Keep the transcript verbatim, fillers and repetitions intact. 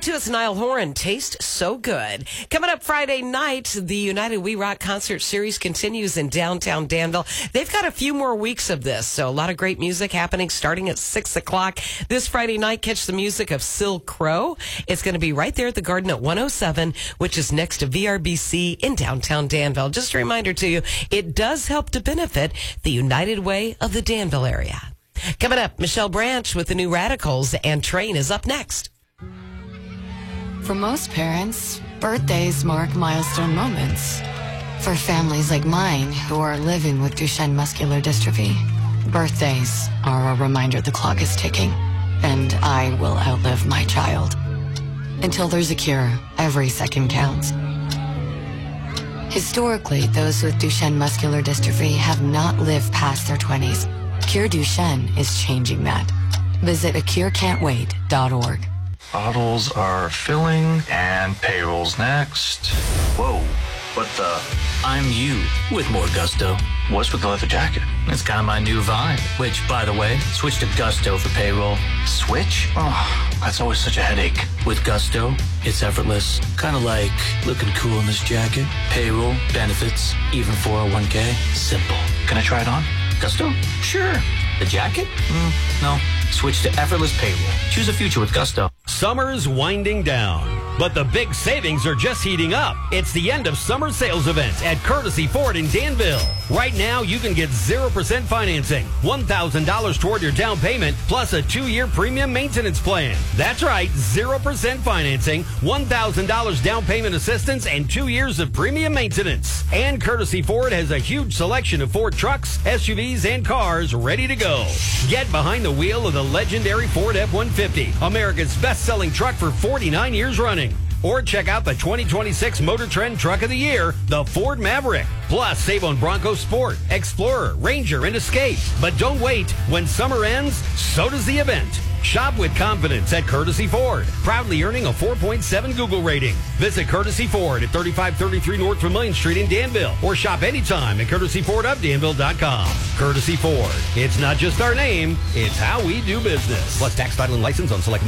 to us, Niall Horan. Taste so good. Coming up Friday night, the United We Rock concert series continues in downtown Danville. They've got a few more weeks of this, so a lot of great music happening starting at six o'clock. This Friday night, catch the music of Sil Crow. It's going to be right there at the Garden at one oh seven, which is next to V R B C in downtown Danville. Just a reminder to you, it does help to benefit the United Way of the Danville area. Coming up, Michelle Branch with the New Radicals, and Train is up next. For most parents, birthdays mark milestone moments. For families like mine who are living with Duchenne muscular dystrophy, birthdays are a reminder the clock is ticking, and I will outlive my child. Until there's a cure, every second counts. Historically, those with Duchenne muscular dystrophy have not lived past their twenties. Cure Duchenne is changing that. Visit a cure can't wait dot org. Bottles are filling, and payroll's next. Whoa, what the? I'm you with more gusto. What's with the leather jacket? It's kind of my new vibe. Which, by the way, switch to Gusto for payroll. Switch? Oh, that's always such a headache. With Gusto, it's effortless. Kind of like looking cool in this jacket. Payroll, benefits, even four oh one k. Simple. Can I try it on? Gusto? Sure. The jacket? Mm, no. Switch to effortless payroll. Choose a future with Gusto. Summer's winding down, but the big savings are just heating up. It's the end of summer sales event at Courtesy Ford in Danville. Right now, you can get zero percent financing, one thousand dollars toward your down payment, plus a two-year premium maintenance plan. That's right, zero percent financing, one thousand dollars down payment assistance, and two years of premium maintenance. And Courtesy Ford has a huge selection of Ford trucks, S U Vs, and cars ready to go. Get behind the wheel of the legendary Ford F one fifty, America's best-selling truck for forty-nine years running. Or check out the twenty twenty-six Motor Trend Truck of the Year, the Ford Maverick. Plus, save on Bronco Sport, Explorer, Ranger, and Escape. But don't wait. When summer ends, so does the event. Shop with confidence at Courtesy Ford, proudly earning a four point seven Google rating. Visit Courtesy Ford at thirty-five thirty-three North Vermillion Street in Danville, or shop anytime at courtesy ford of danville dot com. Courtesy Ford. It's not just our name, it's how we do business. Plus tax, title, and license on select